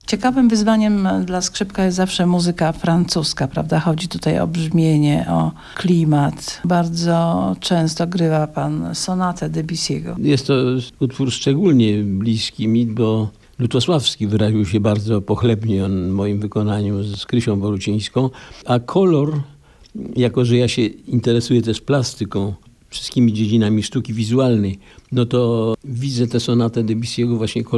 Ciekawym wyzwaniem dla skrzypka jest zawsze muzyka francuska, prawda? Chodzi tutaj o brzmienie, o klimat. Bardzo często grywa pan sonatę Debussy'ego. Jest to utwór szczególnie bliski mi, bo Lutosławski wyraził się bardzo pochlebnie o moim wykonaniu z Krysią Borucińską, a kolor, jako że ja się interesuję też plastyką, wszystkimi dziedzinami sztuki wizualnej, no to widzę tę sonatę Debussy'ego właśnie